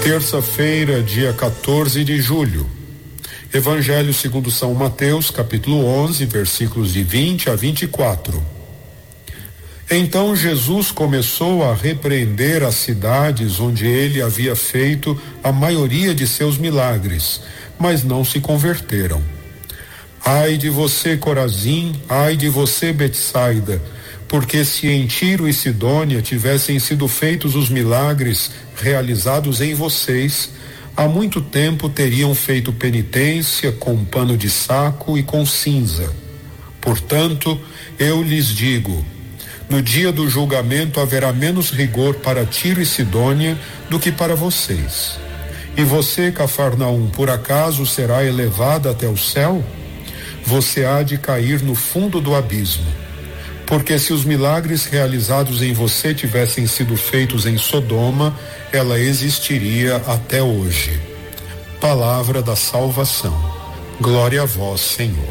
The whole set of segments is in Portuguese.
Terça-feira, dia 14 de julho. Evangelho segundo São Mateus, capítulo 11, versículos de 20 a 24. Então Jesus começou a repreender as cidades onde ele havia feito a maioria de seus milagres, mas não se converteram. Ai de você, Corazim, ai de você, Betsaida, porque se em Tiro e Sidônia tivessem sido feitos os milagres realizados em vocês, há muito tempo teriam feito penitência com pano de saco e com cinza. Portanto, eu lhes digo, no dia do julgamento haverá menos rigor para Tiro e Sidônia do que para vocês. E você, Cafarnaum, por acaso será elevada até o céu? Você há de cair no fundo do abismo. Porque se os milagres realizados em você tivessem sido feitos em Sodoma, ela existiria até hoje. Palavra da salvação. Glória a vós, Senhor.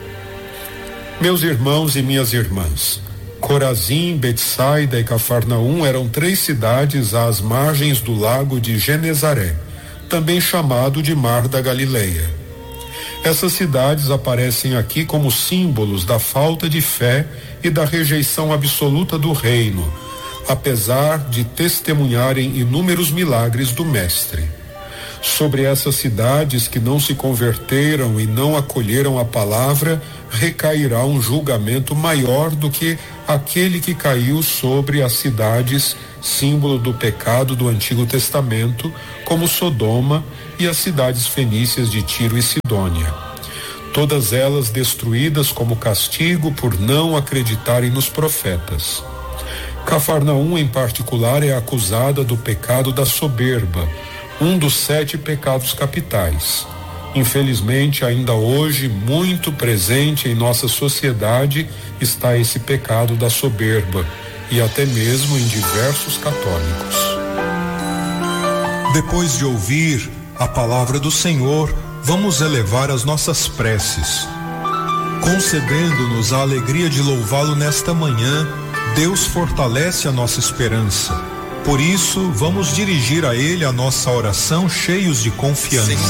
Meus irmãos e minhas irmãs, Corazim, Betsaida e Cafarnaum eram 3 cidades às margens do lago de Genezaré, também chamado de Mar da Galileia. Essas cidades aparecem aqui como símbolos da falta de fé e da rejeição absoluta do reino, apesar de testemunharem inúmeros milagres do Mestre. Sobre essas cidades que não se converteram e não acolheram a palavra, recairá um julgamento maior do que aquele que caiu sobre as cidades, símbolo do pecado do Antigo Testamento, como Sodoma e as cidades fenícias de Tiro e Sidônia. Todas elas destruídas como castigo por não acreditarem nos profetas. Cafarnaum, em particular, é acusada do pecado da soberba, um dos 7 pecados capitais. Infelizmente, ainda hoje, muito presente em nossa sociedade, está esse pecado da soberba, e até mesmo em diversos católicos. Depois de ouvir a palavra do Senhor, vamos elevar as nossas preces. Concedendo-nos a alegria de louvá-lo nesta manhã, Deus fortalece a nossa esperança. Por isso, vamos dirigir a Ele a nossa oração cheios de confiança.